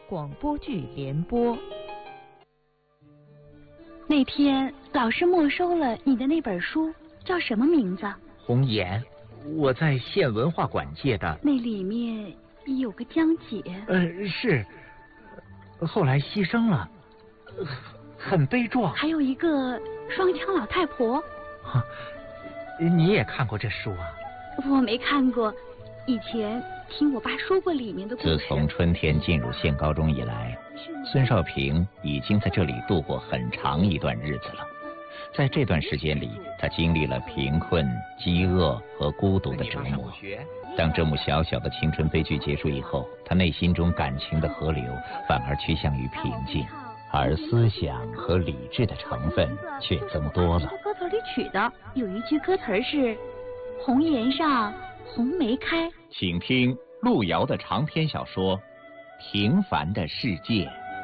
广播剧联播。 那天老师没收了你的那本书，叫什么名字？ 红颜，我在县文化馆借的。 那里面有个江姐。 是，后来牺牲了，很悲壮。 还有一个双枪老太婆。 你也看过这书啊？ 我没看过，以前听我爸说过里面的故事。 自从春天进入县高中以来，孙少平已经在这里度过很长一段日子了。在这段时间里，他经历了贫困、饥饿和孤独的折磨。当这幕小小的青春悲剧结束以后，他内心中感情的河流反而趋向于平静，而思想和理智的成分却增多了。 歌词里取的有一句歌词是“红颜上红梅开”。 请听路遥的长篇小说《平凡的世界》。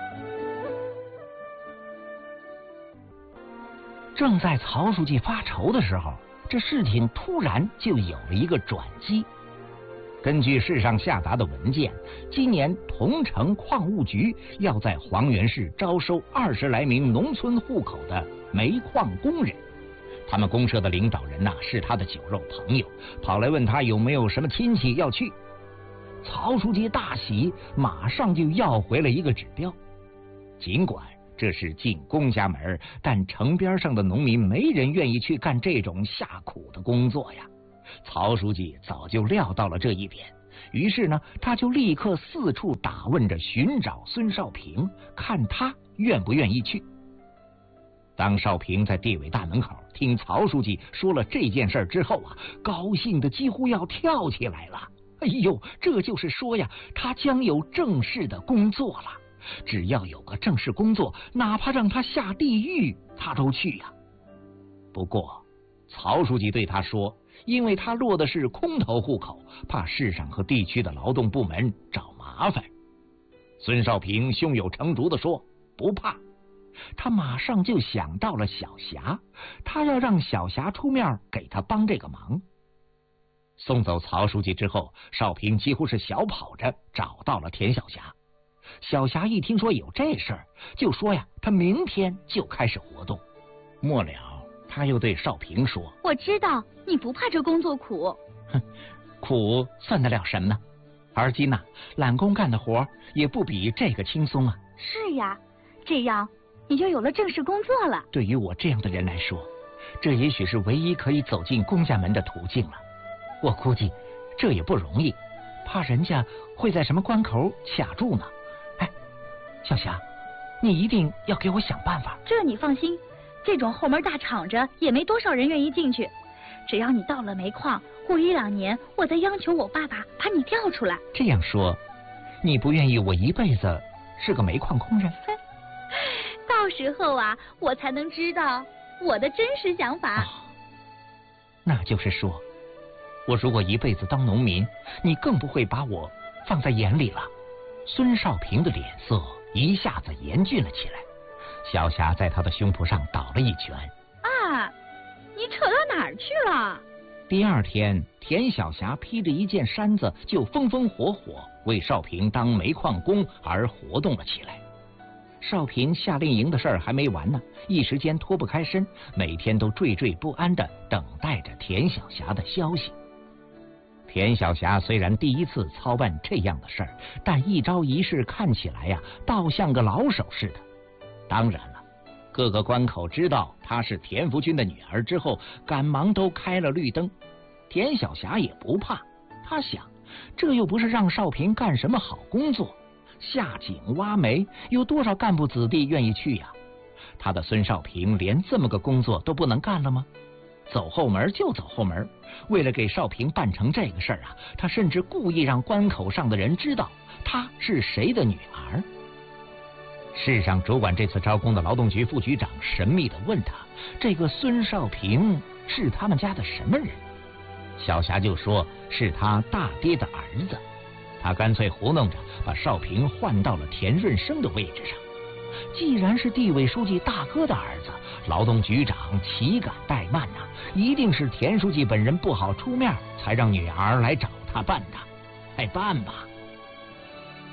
正在曹书记发愁的时候，这事情突然就有了一个转机。根据市上下达的文件，今年桐城矿务局要在黄原市招收20来名农村户口的煤矿工人。他们公社的领导人是他的酒肉朋友，跑来问他有没有什么亲戚要去。曹书记大喜，马上就要回了一个指标。尽管这是进公家门，但城边上的农民没人愿意去干这种下苦的工作呀。曹书记早就料到了这一点，于是呢，他就立刻四处打问着寻找孙少平，看他愿不愿意去。当少平在地委大门口听曹书记说了这件事之后高兴的几乎要跳起来了。哎呦，这就是说呀，他将有正式的工作了。只要有个正式工作，哪怕让他下地狱，他都去呀。不过，曹书记对他说，因为他落的是空头户口，怕市上和地区的劳动部门找麻烦。孙少平胸有成竹地说，不怕。他马上就想到了小霞，他要让小霞出面给他帮这个忙。送走曹书记之后，少平几乎是小跑着找到了田小霞。小霞一听说有这事儿，就说呀，他明天就开始活动。末了，他又对少平说， 我知道你不怕这工作苦。 哼，苦算得了什么呢？而今揽工干的活也不比这个轻松啊。 是呀，这样你就有了正式工作了。 对于我这样的人来说，这也许是唯一可以走进公家门的途径了。我估计这也不容易，怕人家会在什么关口卡住呢。哎，小霞，你一定要给我想办法。 这你放心，这种后门大敞着也没多少人愿意进去。只要你到了煤矿，过1、2年，我再央求我爸爸把你调出来。 这样说，你不愿意我一辈子是个煤矿工人？ 到时候我才能知道我的真实想法。 那就是说，我如果一辈子当农民，你更不会把我放在眼里了。孙少平的脸色一下子严峻了起来，小霞在他的胸脯上倒了一拳。 你扯到哪儿去了？ 第二天，田小霞披着一件衫子就风风火火为少平当煤矿工而活动了起来。少平夏令营的事儿还没完呢，一时间脱不开身，每天都惴惴不安地等待着田小霞的消息。田小霞虽然第一次操办这样的事儿，但一招一式看起来倒像个老手似的。当然了，各个关口知道她是田福军的女儿之后，赶忙都开了绿灯。田小霞也不怕，她想，这又不是让少平干什么好工作，下井挖煤有多少干部子弟愿意去呀？他的孙少平连这么个工作都不能干了吗？走后门就走后门，为了给少平办成这个事儿他甚至故意让关口上的人知道他是谁的女儿。市上主管这次招工的劳动局副局长神秘地问他，这个孙少平是他们家的什么人？小霞就说是他大爹的儿子。他干脆糊弄着把少平换到了田润生的位置上。既然是地委书记大哥的儿子，劳动局长岂敢怠慢一定是田书记本人不好出面，才让女儿来找他办的。办吧。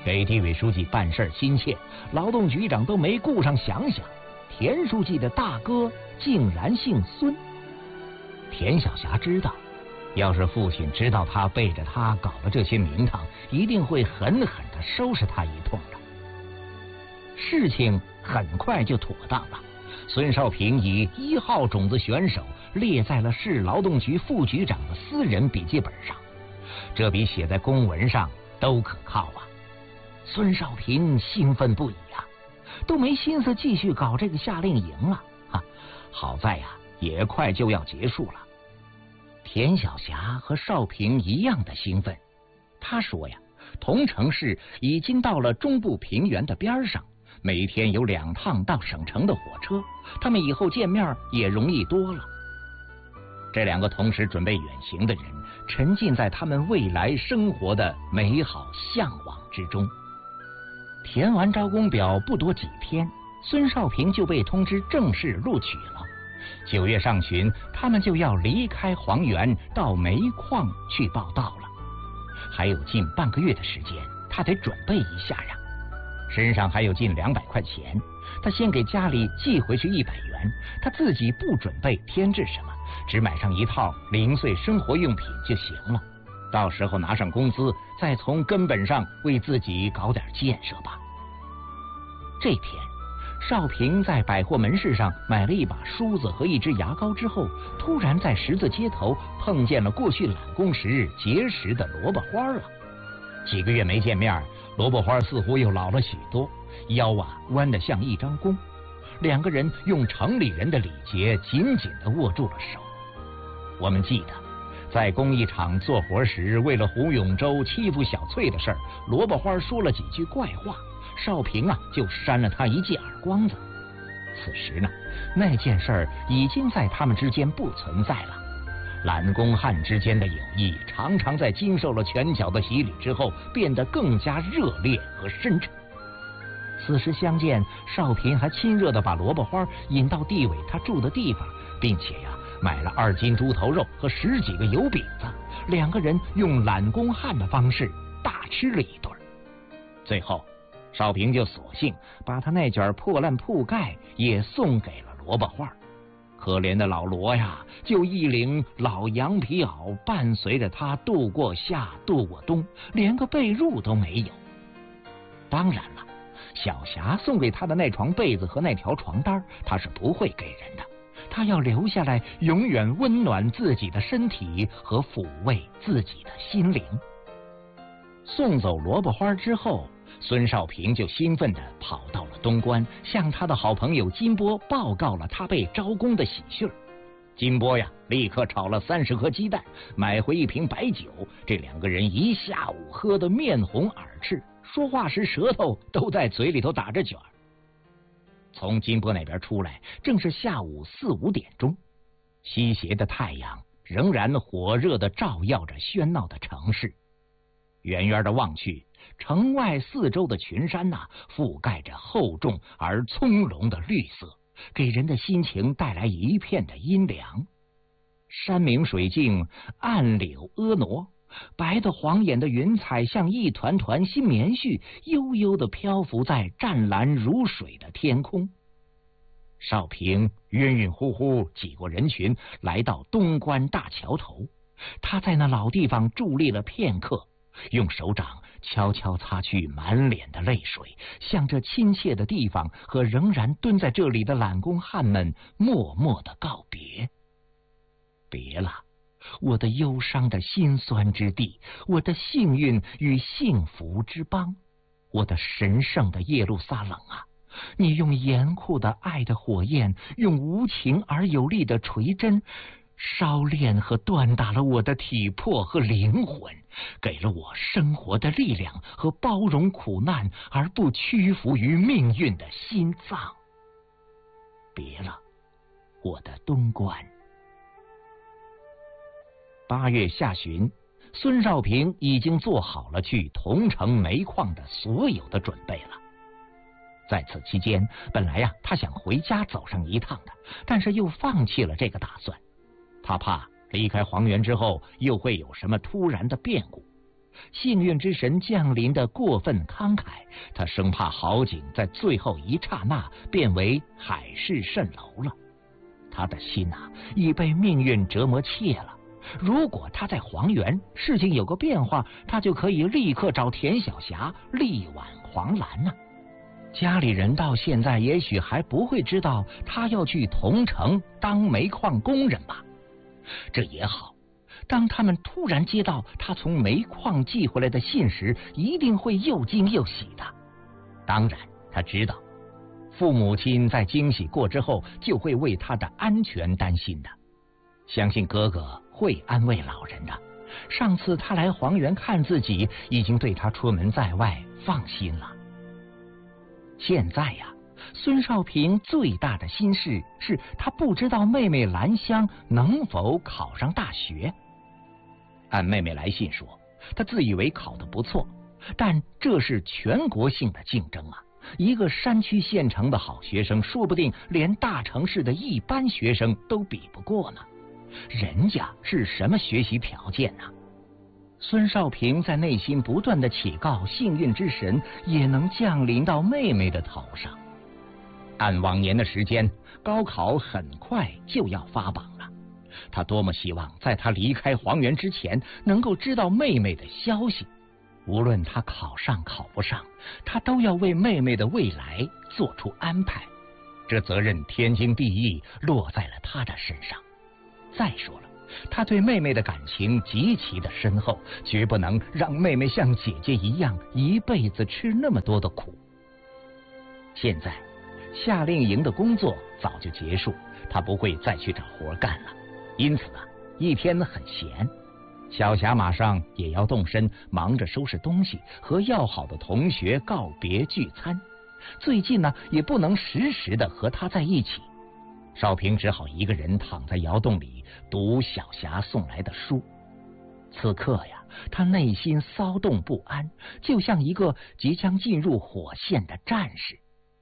给地委书记办事心切，劳动局长都没顾上想想，田书记的大哥竟然姓孙。田晓霞知道，要是父亲知道他背着他搞了这些名堂，一定会狠狠地收拾他一通的。事情很快就妥当了，孙少平以1号种子选手列在了市劳动局副局长的私人笔记本上，这比写在公文上都可靠啊！孙少平兴奋不已啊，都没心思继续搞这个夏令营了啊！好在呀，也快就要结束了。田晓霞和少平一样的兴奋，他说呀，同城市已经到了中部平原的边上，每天有2趟到省城的火车，他们以后见面也容易多了。这2个同时准备远行的人，沉浸在他们未来生活的美好向往之中。填完招工表不多几天，孙少平就被通知正式录取了。9月上旬，他们就要离开黄原到煤矿去报到了。还有近半个月的时间，他得准备一下呀。身上还有近200块钱，他先给家里寄回去100元，他自己不准备添置什么，只买上一套零碎生活用品就行了。到时候拿上工资，再从根本上为自己搞点建设吧。这天，少平在百货门市上买了一把梳子和一支牙膏之后，突然在十字街头碰见了过去揽工时结识的萝卜花了。几个月没见面，萝卜花似乎又老了许多，腰弯得像一张弓。2个人用城里人的礼节紧紧地握住了手。我们记得在工艺厂做活时，为了胡永洲欺负小翠的事儿，萝卜花说了几句怪话，少平就扇了他一记耳光子。此时呢，那件事儿已经在他们之间不存在了。揽工汉之间的友谊常常在经受了拳脚的洗礼之后，变得更加热烈和深沉。此时相见，少平还亲热地把萝卜花引到地委他住的地方，并且买了2斤猪头肉和10几个油饼子，2个人用揽工汉的方式大吃了一顿。最后，少平就索性把他那卷破烂铺盖也送给了萝卜花。可怜的老罗就一领老羊皮袄，伴随着他度过夏，度过冬，连个被褥都没有。当然了，小霞送给他的那床被子和那条床单，他是不会给人的。他要留下来，永远温暖自己的身体和抚慰自己的心灵。送走萝卜花之后，孙少平就兴奋地跑到了东关，向他的好朋友金波报告了他被招工的喜讯。金波立刻炒了30颗鸡蛋，买回1瓶白酒，这2个人一下午喝得面红耳赤，说话时舌头都在嘴里头打着卷。从金波那边出来，正是下午4、5点钟，西斜的太阳仍然火热地照耀着喧闹的城市。远远的望去，城外4周的群山覆盖着厚重而葱茏的绿色，给人的心情带来一片的阴凉。山明水净，岸柳婀娜，白的晃眼的云彩像一团团新棉絮，悠悠地漂浮在湛蓝如水的天空。少平晕晕乎乎挤过人群，来到东关大桥头。他在那老地方伫立了片刻，用手掌悄悄擦去满脸的泪水，向这亲切的地方和仍然蹲在这里的揽工汉们默默地告别。别了，我的忧伤的心酸之地，我的幸运与幸福之邦，我的神圣的耶路撒冷你用严酷的爱的火焰，用无情而有力的锤针烧炼和锻打了我的体魄和灵魂，给了我生活的力量和包容苦难而不屈服于命运的心脏。别了，我的东关。8月下旬，孙少平已经做好了去桐城煤矿的所有的准备了。在此期间，本来他想回家走上一趟的，但是又放弃了这个打算。他怕离开黄原之后又会有什么突然的变故。 幸运之神降临的过分慷慨，他生怕好景在最后一刹那变为海市蜃楼了。他的心已被命运折磨切了。如果他在黄原，事情有个变化，他就可以立刻找田晓霞力挽狂澜家里人到现在也许还不会知道他要去桐城当煤矿工人吧。这也好，当他们突然接到他从煤矿寄回来的信时，一定会又惊又喜的。当然他知道父母亲在惊喜过之后就会为他的安全担心的，相信哥哥会安慰老人的。上次他来黄原看自己，已经对他出门在外放心了。现在孙少平最大的心事是他不知道妹妹兰香能否考上大学。按妹妹来信说，她自以为考得不错，但这是全国性的竞争一个山区县城的好学生，说不定连大城市的一般学生都比不过呢。人家是什么学习条件呢？孙少平在内心不断的祈告幸运之神也能降临到妹妹的头上。按往年的时间，高考很快就要发榜了。他多么希望在他离开黄原之前能够知道妹妹的消息。无论他考上考不上，他都要为妹妹的未来做出安排。这责任天经地义落在了他的身上。再说了，他对妹妹的感情极其的深厚，绝不能让妹妹像姐姐一样一辈子吃那么多的苦。现在夏令营的工作早就结束，他不会再去找活干了，因此一天很闲。小霞马上也要动身，忙着收拾东西，和要好的同学告别聚餐。最近也不能时时的和他在一起，少平只好一个人躺在窑洞里读小霞送来的书。此刻他内心骚动不安，就像一个即将进入火线的战士。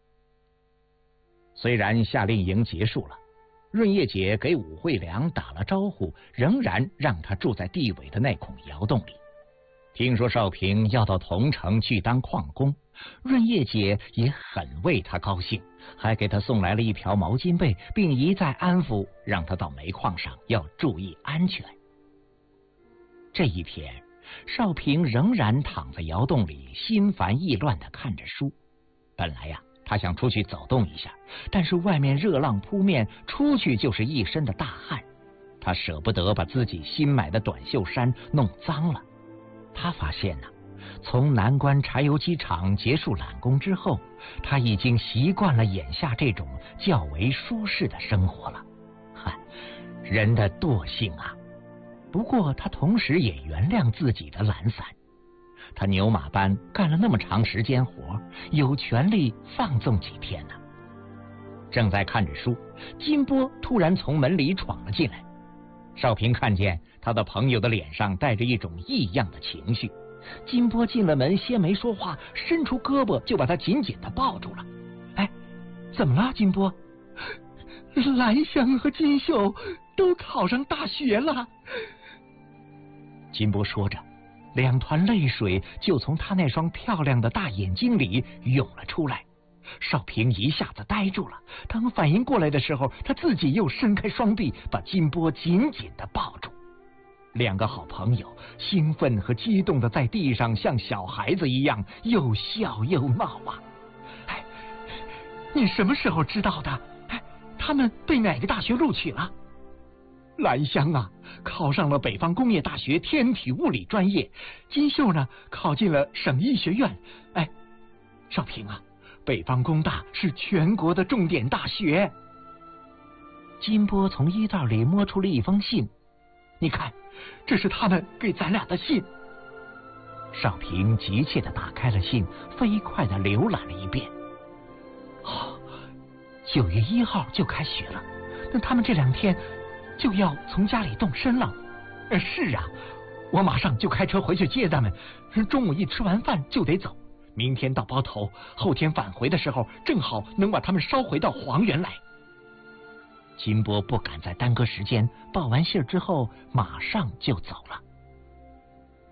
虽然夏令营结束了，润叶姐给武惠良打了招呼，仍然让他住在地尾的那孔窑洞里。听说少平要到桐城去当矿工，润叶姐也很为他高兴，还给他送来了一条毛巾被，并一再安抚，让他到煤矿上要注意安全。这一天，少平仍然躺在窑洞里，心烦意乱地看着书。本来他想出去走动一下，但是外面热浪扑面，出去就是一身的大汗。他舍不得把自己新买的短袖衫弄脏了。他发现从南关柴油机厂结束揽工之后，他已经习惯了眼下这种较为舒适的生活了。人的惰性不过他同时也原谅自己的懒散。他牛马般干了那么长时间活，有权利放纵几天呢。正在看着书，金波突然从门里闯了进来。少平看见他的朋友的脸上带着一种异样的情绪。金波进了门，先没说话，伸出胳膊就把他紧紧地抱住了。怎么了，金波？兰香和金秀都考上大学了。金波说着，两团泪水就从他那双漂亮的大眼睛里涌了出来。少平一下子呆住了，当反应过来的时候，他自己又伸开双臂，把金波紧紧地抱住。两个好朋友兴奋和激动地在地上像小孩子一样又笑又闹你什么时候知道的？他们被哪个大学录取了？兰香考上了北方工业大学天体物理专业，金秀呢考进了省医学院。少平北方工大是全国的重点大学。金波从衣袋里摸出了一封信，你看，这是他们给咱俩的信。少平急切地打开了信，飞快地浏览了一遍。9月1号就开学了，那他们这2天就要从家里动身了。是我马上就开车回去接他们，中午一吃完饭就得走，明天到包头，后天返回的时候正好能把他们捎回到黄原来。金波不敢再耽搁时间，报完信之后马上就走了。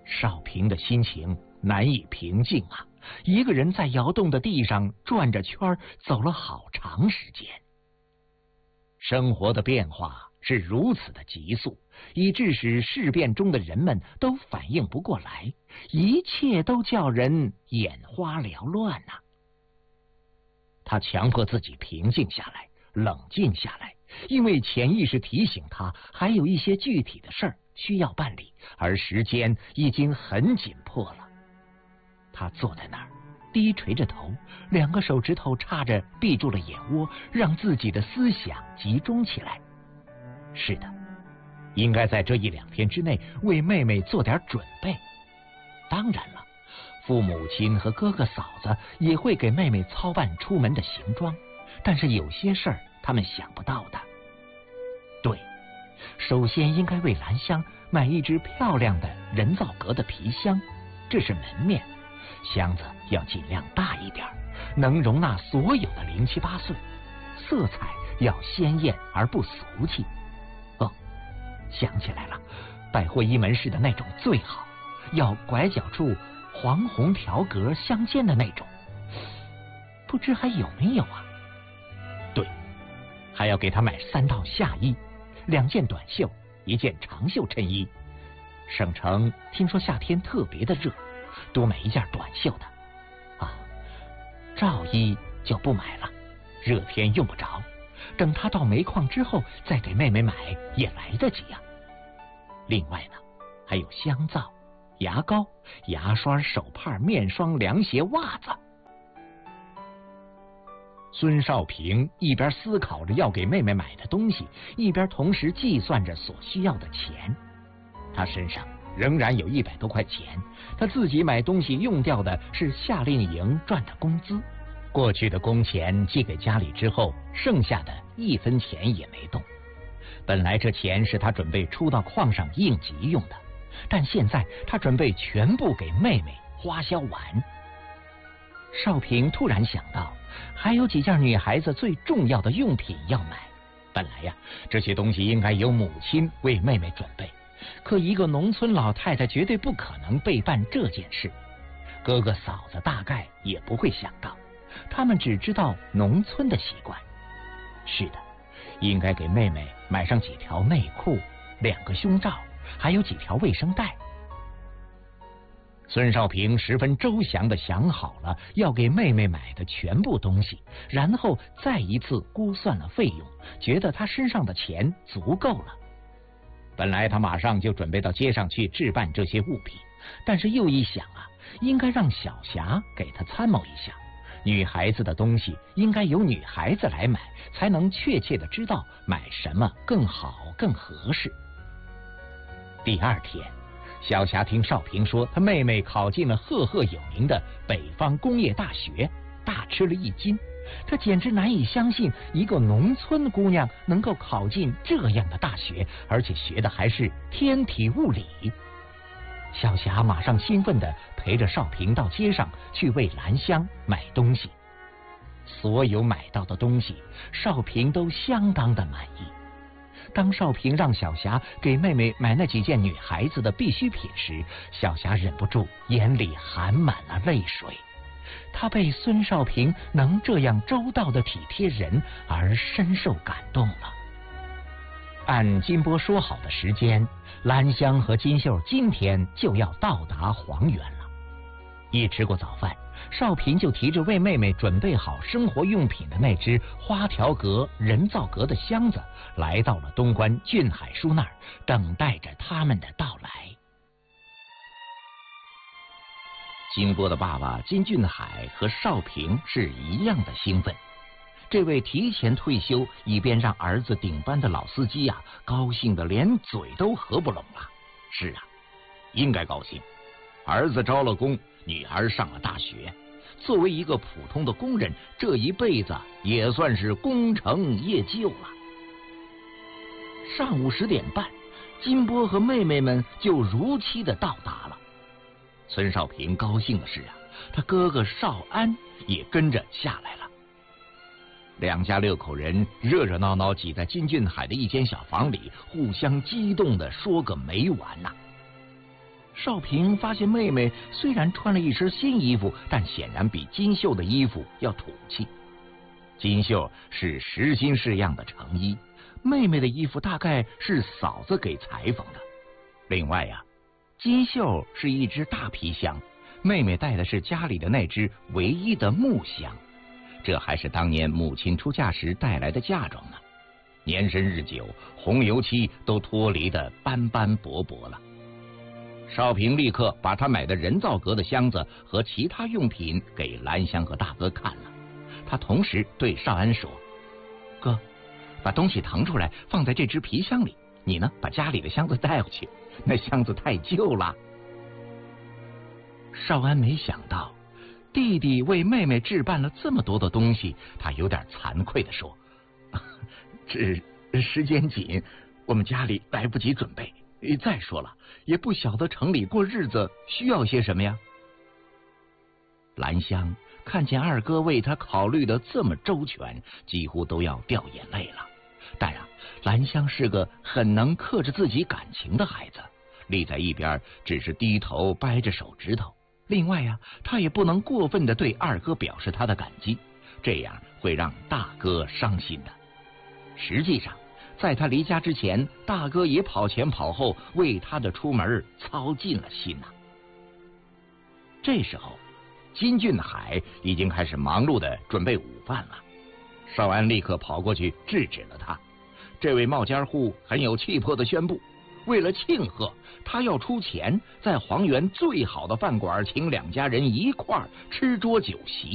少平的心情难以平静啊，一个人在窑洞的地上转着圈走了好长时间。生活的变化是如此的急速，以致使事变中的人们都反应不过来，一切都叫人眼花缭乱呐。他强迫自己平静下来，冷静下来，因为潜意识提醒他还有一些具体的事儿需要办理，而时间已经很紧迫了。他坐在那儿，低垂着头，两个手指头插着闭住了眼窝，让自己的思想集中起来。是的，应该在这1、2天之内为妹妹做点准备。当然了，父母亲和哥哥嫂子也会给妹妹操办出门的行装，但是有些事儿他们想不到的。对，首先应该为兰香买一只漂亮的人造革的皮箱，这是门面，箱子要尽量大一点，能容纳所有的0、7、8岁，色彩要鲜艳而不俗气。哦，想起来了，百货一门市的那种最好，要拐角处黄红条格相间的那种，不知还有没有啊？对，还要给他买3套夏衣，2件短袖，1件长袖衬衣。省城听说夏天特别的热，多买1件短袖的。啊，罩衣就不买了，热天用不着，等他到煤矿之后再给妹妹买也来得及啊。另外呢，还有香皂、牙膏、牙刷、手帕、面霜、凉鞋、袜子。孙少平一边思考着要给妹妹买的东西，一边同时计算着所需要的钱。他身上仍然有100多块钱，他自己买东西用掉的是夏令营赚的工资，过去的工钱寄给家里之后，剩下的1分钱也没动。本来这钱是他准备出到矿上应急用的，但现在他准备全部给妹妹花销完。少平突然想到，还有几件女孩子最重要的用品要买。本来呀，这些东西应该由母亲为妹妹准备，可一个农村老太太绝对不可能备办这件事。哥哥嫂子大概也不会想到，他们只知道农村的习惯。是的，应该给妹妹买上几条内裤、2个胸罩，还有几条卫生带。孙少平十分周详地想好了要给妹妹买的全部东西，然后再一次估算了费用，觉得他身上的钱足够了。本来他马上就准备到街上去置办这些物品，但是又一想啊，应该让小霞给他参谋一下，女孩子的东西应该由女孩子来买，才能确切地知道买什么更好更合适。第2天，小霞听少平说他妹妹考进了赫赫有名的北方工业大学，大吃了一惊。他简直难以相信一个农村姑娘能够考进这样的大学，而且学的还是天体物理。小霞马上兴奋地陪着少平到街上去为兰香买东西。所有买到的东西，少平都相当的满意。当少平让小霞给妹妹买那几件女孩子的必需品时，小霞忍不住眼里含满了泪水。她被孙少平能这样周到的体贴人而深受感动了。按金波说好的时间，兰香和金秀今天就要到达黄原了。一吃过早饭，少平就提着为妹妹准备好生活用品的那只花条格人造革的箱子，来到了东关俊海叔那儿，等待着他们的到来。金波的爸爸金俊海和少平是一样的兴奋。这位提前退休以便让儿子顶班的老司机啊，高兴的连嘴都合不拢了。是啊，应该高兴，儿子招了工，女儿上了大学，作为一个普通的工人，这一辈子也算是功成业就了。上午10点半，金波和妹妹们就如期的到达了。孙少平高兴的是啊，他哥哥少安也跟着下来了。2家6口人热热闹闹挤在金俊海的一间小房里，互相激动的说个没完呐。 少平发现妹妹虽然穿了一身新衣服，但显然比金秀的衣服要土气。金秀是实心式样的成衣，妹妹的衣服大概是嫂子给裁缝的。另外呀，金秀是一只大皮箱，妹妹带的是家里的那只唯一的木箱，这还是当年母亲出嫁时带来的嫁妆呢。年深日久，红油漆都脱离的斑斑驳驳了。少平立刻把他买的人造革的箱子和其他用品给兰香和大哥看了。他同时对少安说：“哥，把东西腾出来放在这只皮箱里，你呢把家里的箱子带回去，那箱子太旧了。”少安没想到弟弟为妹妹置办了这么多的东西，他有点惭愧地说：“这时间紧，我们家里来不及准备。再说了，也不晓得城里过日子需要些什么呀。”兰香看见二哥为他考虑的这么周全，几乎都要掉眼泪了。但兰香是个很能克制自己感情的孩子，立在一边只是低头掰着手指头。另外他也不能过分的对二哥表示他的感激，这样会让大哥伤心的。实际上在他离家之前，大哥也跑前跑后为他的出门操尽了心呐。这时候金俊海已经开始忙碌的准备午饭了。少安立刻跑过去制止了他。这位冒尖户很有气魄的宣布，为了庆贺，他要出钱在黄原最好的饭馆请两家人一块儿吃桌酒席。